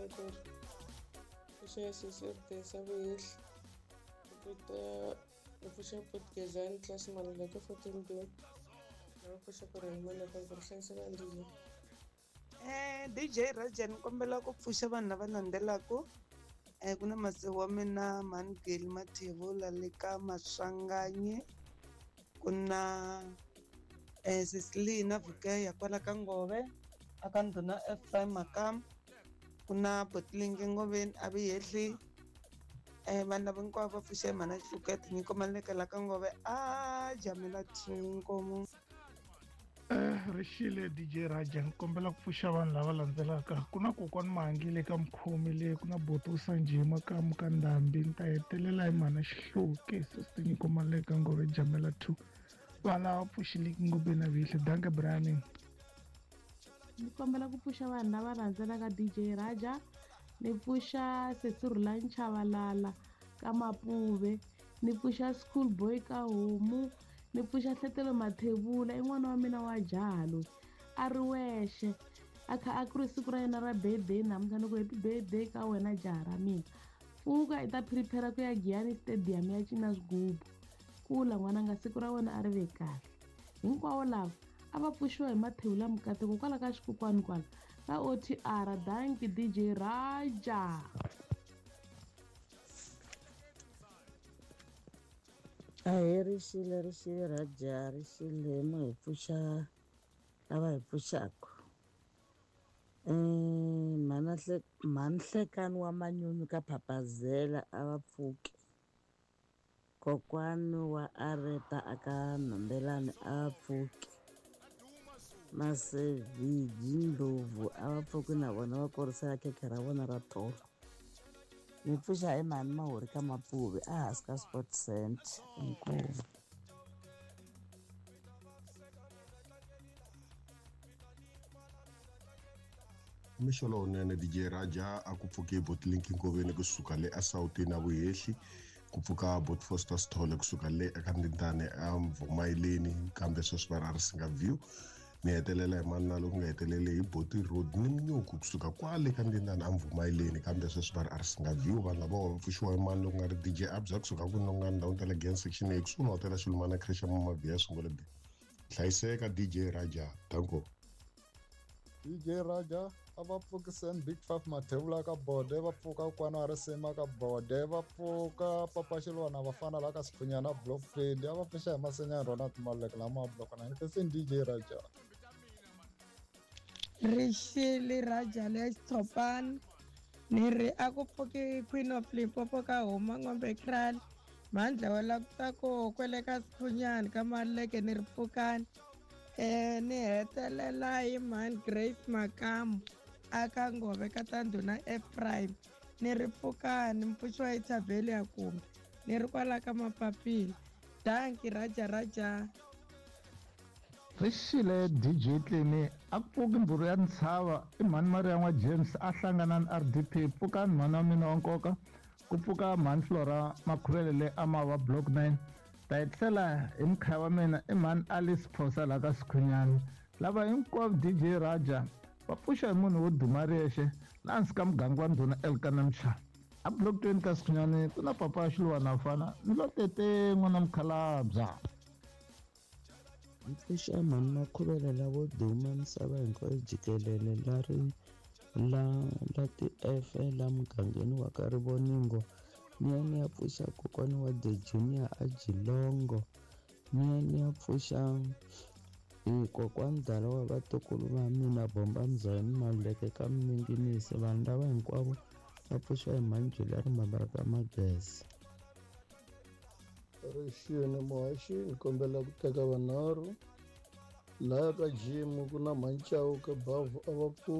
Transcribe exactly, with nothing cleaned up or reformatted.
ku pfuxa sisirte sa vuhehli ku ta pfuxa potgezani tlasi mali la ka fourteen b na pfuxa ku ri mali ka ku hlayisa vandzini. Eh D J Raja ni kombela ku pfuxa vanhu lava landzelaka eh ku na masiku wa mina Mangeli Mathevula le ka Maswanganye ku na eh Sislina Vukeya kwala ka Ngove aka ndhuna Ephraim Makam ku na Botlingi Ngoveni Abiyehli eh vanhu lava hinkwavo va pfuxa hi mhana Xifuketi nyiko malekela ka Ngove a Jamila Thinkomo. Rixile D J Raja ni kombela ku pfuxa vanhu lava landzelaka ku na kokwani Mahangi le ka Mkhomi le ku na Boto Sanjima ka Mukandambi ni ta hetelela hi mhana Xihluke sister nyiko maleka Ngove Jamila two vana va pfuxileki ngopeni na vihle danke Brian. Ni kombela ku pfuxa vanhu lava landzelaka D J Raja ni pfuxa Sesirula Nchavalala ka Mapuve ni pfuxa Schoolboy ka Homu ni pfuxa Hletelo Mathevula i n'wana wa mina wa jaha loyi a ri wexe a kha a ku ri siku ra yena ra birthday namuntlha ni ku happy birthday ka wena jaha ra mina pfuka i ta prepare ku ya Giyani Stadium ya cina swigubu kula n'wananga siku ra wena a ri ve kahle hinkwavo lava a va pfuxiwa hi Mathevula Mukateko kwala ka xikokwani kwala ka O T R danki D J Raja. Ahee Rixile Rixile Raja Rixile mo hi pfuxa lava hi pfuxaka um mhana Mhanhlekani wa Manyunyu ka Phapazela a va pfuki kokwani wa Areta aka Nhombelani a va pfuki Maseviji Ndlovu a va pfuki na vona va korisela khekhe ra vona ra tolo ni pfuxa hi mhani Mahori ka Mapuve a hansi ka Sport Center inkomu. Mixo lowunene D J Raja a ku pfuke Botlinki Nkoveni kusuka le a Sawutini a Vuhehli ku pfuka Bot Foster Sithole kusuka le eka Ndindane a Mvumayeleni kambe sweswi va ri Singa View ni hetelela hi mani na loku nga hetelele hi Boti Road ni Mnyuku kusuka kwale ka Ndindane a Mvumayeleni kambe sweswi va ri Singa View vanhu lava va pfuxiwa hi mani loku nga ri D J Abza kusuka kunongani ndhawini ta le Gen section eight kusuhi na hotela Xilumana Christian Mavhiya ya sungule be hlayiseka D J Raja danko. D J Raja a va pfukiseni Big Five Mathevula ka Bode va pfuka kwana wa Risema ka Bode va pfuka Papa Xilwana vafana la ka Siphunyana Blockfield a va pfuxa hi Masenyana Ronald Maleka lama block na nkeseni D J Raja. Rixile Raja le Xitshopani ni ri a ku pfuki Queen of Limpopo ka Huma Ng'ombe Kral mandla wala ku ta ko kwele ka Siphunyana ka Maleke ni ri pfukani eh ni hetelela hi man Grace Makamu aka Ngove ka Tandhuna Ephraim ni ri pfukani mpfuxiwa hi Thabeli ya kumbe ni ri kwala ka Mapapila danki Raja Raja. Rixile D J Tleni a pfuki mbhuru ya Ntshava i mhani Marian'wa James a hlangana na R D P pfukani mhani wa mina wa nkoka ku pfuka mhani Flora Makhuvele le a Mawa Block nine ta hetlela hi mukhaya wa mina i mhani Alice Phosa la ka Sikhunyana lava hinkwavo D J Raja va pfuxa hi munhu wo duma riyexe la hansi ka muganga wa Ndhuna Elkanamsha a Block twenty ka Sikhunyana ku na Papa Xilwana fana ni lo tete n'wana Mkhalabye. Mpfuxa mhani Makhuvele lavo duma misava hinkwayo jikelele la ri la la ti F la mugangeni wa ka Rivoningo ni ya ni ya pfuxa kokwani wa The Junior a Jilongo ni ya ni ya pfuxa hi kokwani Dala wa vatukulu va mina Bomba Mzayeni Maleke ka Minginisi vanhu lava hinkwavo va pfuxiwa hi mhani Juliana Mabara ka Magezi. Rixile Mohaxi ni kombela ku teka vanharhu laha ka Jim ku na Manchawu ka Bavu a va pfuka